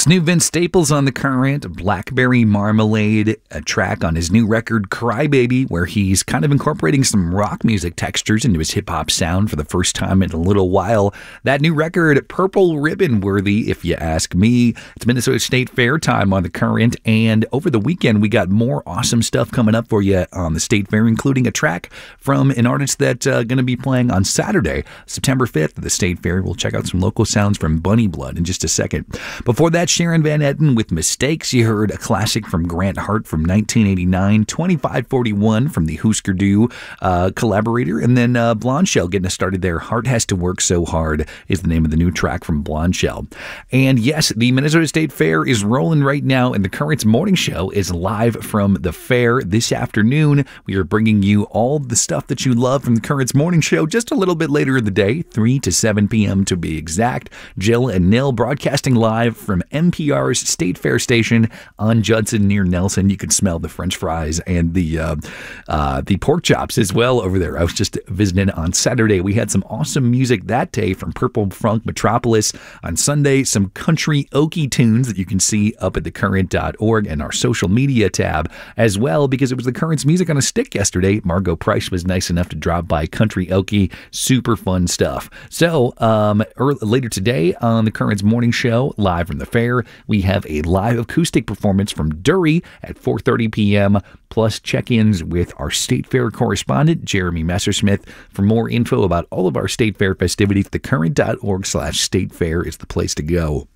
It's new Vince Staples on the Current, Blackberry Marmalade, a track on his new record, Crybaby, where he's kind of incorporating some rock music textures into his hip-hop sound for the first time in a little while. That new record, Purple Ribbon worthy, if you ask me. It's Minnesota State Fair time on the Current, and over the weekend we got more awesome stuff coming up for you on the State Fair, including a track from an artist that's going to be playing on Saturday, September 5th at the State Fair. We'll check out some local sounds from Bunny Blood in just a second. Before that, Sharon Van Etten with Mistakes. You heard a classic from Grant Hart from 1989, 2541 from the Husker Du collaborator, and then Blonde Shell getting us started there. Heart Has to Work So Hard is the name of the new track from Blonde Shell. And yes, the Minnesota State Fair is rolling right now, and the Current's morning show is live from the fair this afternoon. We are bringing you all the stuff that you love from the Current's morning show just a little bit later in the day, 3 to 7 p.m. to be exact. Jill and Nil broadcasting live from NPR's State Fair station on Judson near Nelson. You can smell the French fries and the pork chops as well over there. I was just visiting on Saturday. We had some awesome music that day from Purple Funk Metropolis. On Sunday, some country okie tunes that you can see up at thecurrent.org and our social media tab as well, because it was the Current's Music on a Stick yesterday. Margot Price was nice enough to drop by Country Okie. Super fun stuff. So later today on the Current's morning show, live from the fair, we have a live acoustic performance from Dury at 4:30 p.m., plus check-ins with our State Fair correspondent, Jeremy Messersmith. For more info about all of our State Fair festivities, thecurrent.org/statefair is the place to go.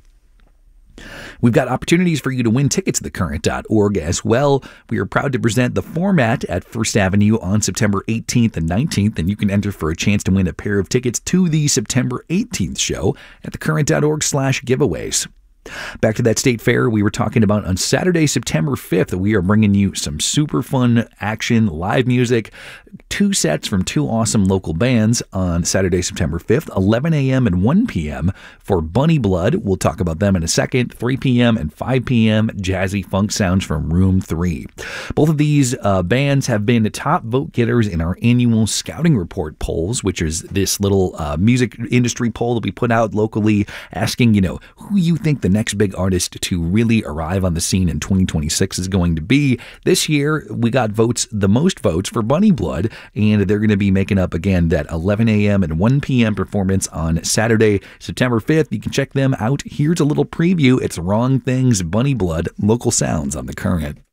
We've got opportunities for you to win tickets at thecurrent.org as well. We are proud to present The Format at First Avenue on September 18th and 19th, and you can enter for a chance to win a pair of tickets to the September 18th show at thecurrent.org/giveaways. Back to that State Fair we were talking about on Saturday, September 5th. We are bringing you some super fun action, live music, 2 sets from 2 awesome local bands on Saturday, September 5th, 11 a.m. and 1 p.m. for Bunny Blood. We'll talk about them in a second. 3 p.m. and 5 p.m. jazzy funk sounds from Room 3. Both of these bands have been top vote getters in our annual Scouting Report polls, which is this little music industry poll that we put out locally asking, who you think the next big artist to really arrive on the scene in 2026 is going to be. This year, we got the most votes for Bunny Blood, and they're going to be making up again that 11 a.m. and 1 p.m. performance on Saturday, September 5th. You can check them out. Here's a little preview. It's Wrong Things, Bunny Blood, local sounds on the Current.